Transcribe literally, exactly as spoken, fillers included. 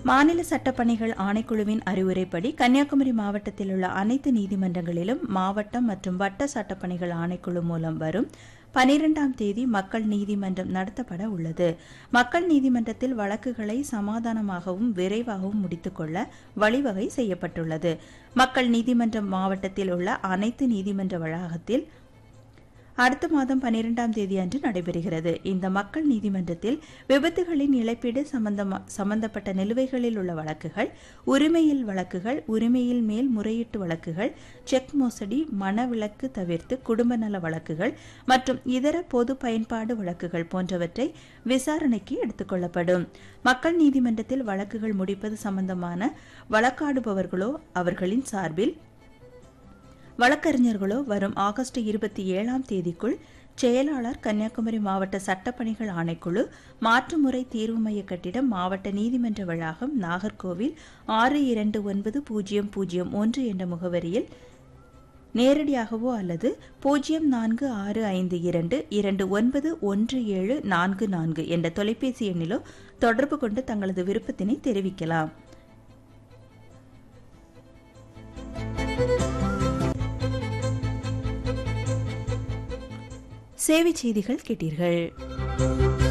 மாநில சட்டப்பணிகள் ஆணைக்குழுவின் அறிவுரைப்படி கன்னியாகுமரி மாவட்டத்தில் உள்ள அனைத்து நீதிமன்றங்களிலும் மாவட்டம் மற்றும் வட்ட சட்டப்பணிகள் ஆணைக்குழு மூலம் வரும் பனிரெண்டாம் தேதி மக்கள் நீதிமன்றம் நடத்தப்பட உள்ளது. மக்கள் நீதிமன்றத்தில் வழக்குகளை சமாதானமாகவும் விரைவாகவும் முடித்துக்கொள்ள வழிவகை செய்யப்பட்டுள்ளது. மக்கள் நீதிமன்றம் மாவட்டத்தில் உள்ள அனைத்து நீதிமன்ற வளாகத்தில் அடுத்த மாதம் பனிரெண்டாம் தேதி அன்று நடைபெறுகிறது. இந்த மக்கள் நீதிமன்றத்தில் விபத்துகளின் இழப்பீடு சம்பந்தப்பட்ட நிலுவைகளில் உள்ள வழக்குகள், உரிமையில் வழக்குகள், உரிமையில் மேல் முறையீட்டு வழக்குகள், செக் மோசடி, மனவிலக்கு தவிர்த்து குடும்ப நல வழக்குகள் மற்றும் இதர பொது பயன்பாடு வழக்குகள் போன்றவற்றை விசாரணைக்கு எடுத்துக் கொள்ளப்படும். மக்கள் நீதிமன்றத்தில் வழக்குகள் முடிப்பது சம்பந்தமான வழக்காடுபவர்களோ அவர்களின் சார்பில் வழக்கறிஞர்களோ வரும் ஆகஸ்ட் இருபத்தி ஏழாம் தேதிக்குள் செயலாளர், கன்னியாகுமரி மாவட்ட சட்டப்பணிகள் ஆணைக்குழு, மாற்றுமுறை தீர்வு மைய கட்டிடம், மாவட்ட நீதிமன்ற வளாகம், நாகர்கோவில் ஆறு இரண்டு ஒன்பது பூஜ்ஜியம் பூஜ்ஜியம் ஒன்று என்ற முகவரியில் நேரடியாகவோ அல்லது பூஜ்ஜியம் நான்கு ஆறு ஐந்து இரண்டு இரண்டு ஒன்பது ஒன்று ஏழு நான்கு நான்கு என்ற தொலைபேசி எண்ணிலோ தொடர்பு கொண்டு தங்களது விருப்பத்தினை தெரிவிக்கலாம். சேவை செய்திகள் கேட்டீர்கள்.